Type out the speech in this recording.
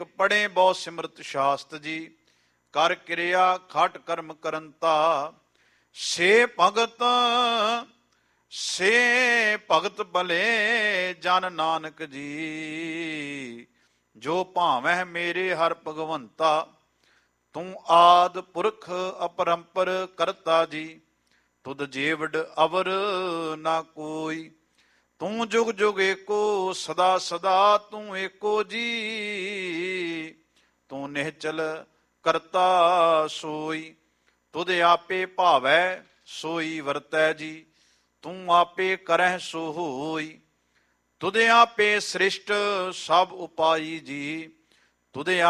ਪੜ੍ਹੇ ਬਹੁ ਸਿਮਰਤ ਸ਼ਾਸਤ ਜੀ, ਕਰ ਕਿਰਿਆ ਖਟ ਕਰਮ ਕਰੰਤਾ। ਸੇ ਭਗਤ ਭਲੇ ਜਨ ਨਾਨਕ ਜੀ, ਜੋ ਭਾਵਹਿ ਮੇਰੇ ਹਰਿ ਭਗਵੰਤਾ। ਤੂੰ ਆਦ ਪੁਰਖ ਅਪਰੰਪਰ ਕਰਤਾ ਜੀ, ਤੁਧ ਜੀਵੜ ਅਵਰ ਨਾ ਕੋਈ। ਤੂੰ ਜੁਗ ਜੁਗ ਏਕੋ ਸਦਾ ਸਦਾ ਤੂੰ ਏਕੋ ਜੀ, ਤੂੰ ਨਿਹਚਲ ਕਰਤਾ ਸੋਈ। ਤੁਧ ਆਪੇ ਭਾਵੈ ਸੋਈ ਵਰਤੈ ਜੀ, ਤੂੰ ਆਪੇ ਕਰਹਿ ਸੋ ਹੋਈ। ਤੁਧ ਆਪੇ ਸ੍ਰਿਸ਼ਟ ਸਭ ਉਪਾਈ ਜੀ, ਤੁਧ